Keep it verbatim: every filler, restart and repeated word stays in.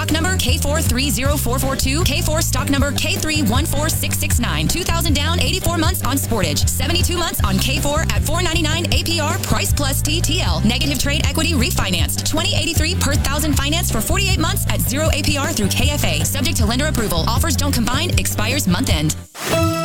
stock number K four three zero four four two, K four stock number K three one four six six nine. two thousand down, eighty-four months on Sportage. seventy-two months on K four at four ninety-nine A P R, price plus T T L. Negative trade equity refinanced. twenty eighty-three per thousand finance for forty-eight months at zero A P R through K F A. Subject to lender approval. Offers don't combine. Expires month end.